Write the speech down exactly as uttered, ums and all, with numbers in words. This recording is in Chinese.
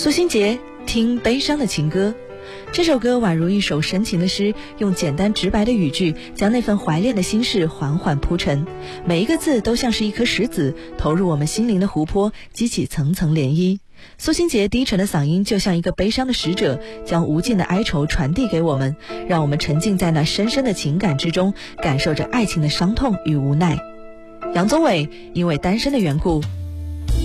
苏新杰听悲伤的情歌，这首歌宛如一首深情的诗，用简单直白的语句将那份怀恋的心事缓缓铺陈，每一个字都像是一颗石子投入我们心灵的湖泊，激起层层涟漪。苏新杰低沉的嗓音就像一个悲伤的使者，将无尽的哀愁传递给我们，让我们沉浸在那深深的情感之中，感受着爱情的伤痛与无奈。杨宗纬因为单身的缘故